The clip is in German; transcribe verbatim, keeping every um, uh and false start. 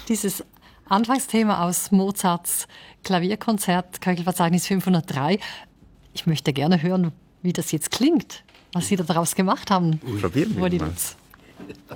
Dieses Anfangsthema aus Mozarts Klavierkonzert, Köchelverzeichnis fünfhundertdrei. Ich möchte gerne hören, wie das jetzt klingt, was Sie daraus gemacht haben. Probieren wir mal.